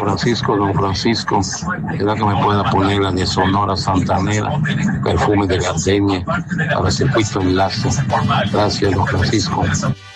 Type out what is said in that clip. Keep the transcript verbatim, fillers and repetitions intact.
Francisco, don Francisco, ¿será que me pueda poner la de Sonora Santanera, perfume de gardenia, para el circuito enlace? Gracias, don Francisco.